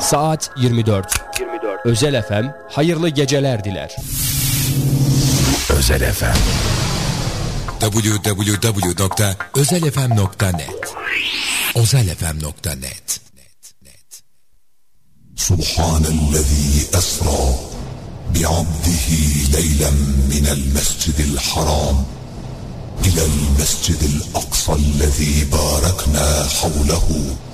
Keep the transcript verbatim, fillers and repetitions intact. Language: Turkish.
Saat yirmi dört. yirmi dört. Özel F M hayırlı geceler diler. Özel F M. double-u double-u double-u nokta özel f m nokta net özel f m nokta net. Subhanellezî esrâ bi'abdihi leylen minel mescidil haram ilel mescidil aksa'llezî bâreknâ havlehu